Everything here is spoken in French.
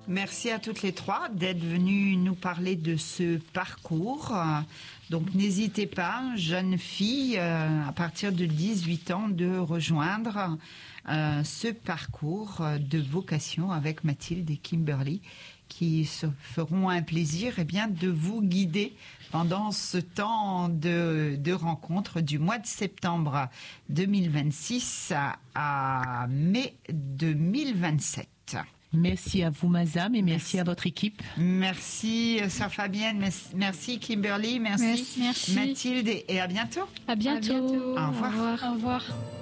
Merci à toutes les trois d'être venues nous parler de ce parcours. Donc n'hésitez pas, jeunes filles, à partir de 18 ans, de rejoindre ce parcours de vocation avec Mathilde et Kimberly, qui se feront un plaisir de vous guider pendant ce temps de rencontre du mois de septembre 2026 à mai 2027. Merci à vous, Mazam, et merci à votre équipe. Merci, sœur Fabienne. Merci, Kimberly. Merci. Merci. Mathilde. Et à bientôt. À bientôt. Au revoir. Au revoir.